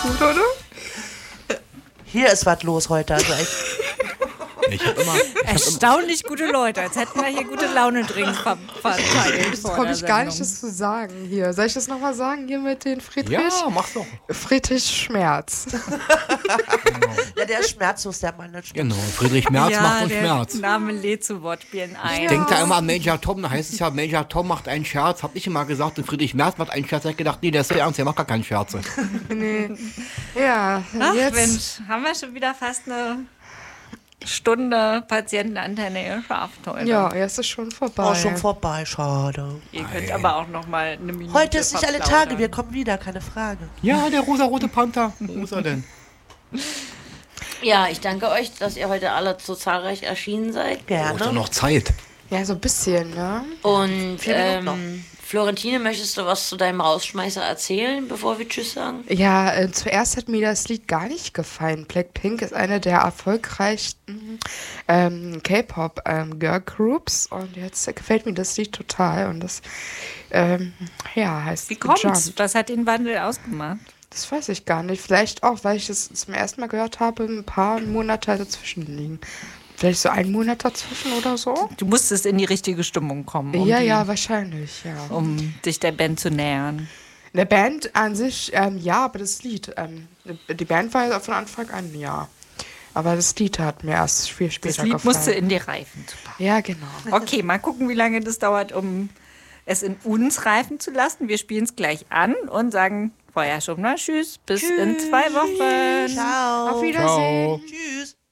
gut, oder? Hier ist was los heute. Also echt. Erstaunlich gute Leute, als hätten wir hier gute Laune-Drinks verteilt. Das komme ich gar nicht, das zu sagen hier. Soll ich das nochmal sagen hier mit den Friedrich? Ja, mach's doch. Friedrich Schmerz. Ja, der ist schmerzlos, der Mann. Genau, Friedrich Merz macht uns Schmerz. Der Name lädt zu Wortspielen ein. Ich denke da immer an Major Tom, da heißt es ja, Major Tom macht einen Scherz. Hab ich immer gesagt, und Friedrich Merz macht einen Scherz. Ich hab gedacht, nee, der ist so ernst, der macht gar keinen Scherze. Nee. Ja, Ach jetzt. Mensch, haben wir schon wieder fast eine Stunde Patientenantenne geschafft heute. Ja, jetzt ist schon vorbei. Oh, schon vorbei, schade. Ihr könnt aber auch noch mal eine Minute Heute ist nicht alle verplaudern. Tage, wir kommen wieder, keine Frage. Ja, der rosarote Panther. Wo ist er denn? Ja, ich danke euch, dass ihr heute alle so zahlreich erschienen seid. Wo ist doch Gerne. noch Zeit? Ja, so ein bisschen, ne? Und 4 Minuten noch. Florentine, möchtest du was zu deinem Rausschmeißer erzählen, bevor wir Tschüss sagen? Ja, zuerst hat mir das Lied gar nicht gefallen. Blackpink ist eine der erfolgreichsten K-Pop-Girl-Groups und jetzt gefällt mir das Lied total und das heißt Wie kommt's? Jump. Was hat den Wandel ausgemacht? Das weiß ich gar nicht. Vielleicht auch, weil ich das zum ersten Mal gehört habe, ein paar Monate dazwischen liegen. Vielleicht so ein Monat dazwischen oder so? Du musstest in die richtige Stimmung kommen, Ja, wahrscheinlich, ja. um dich der Band zu nähern. Eine Band an sich, ja, aber das Lied, die Band war ja von Anfang an, ja. Aber das Lied hat mir erst viel später Das Lied gefallen. musste in dir reifen. Ja, genau. Okay, mal gucken, wie lange das dauert, um es in uns reifen zu lassen. Wir spielen es gleich an und sagen vorher schon mal Tschüss, bis in 2 Wochen. Ciao. Auf Wiedersehen. Ciao. Tschüss.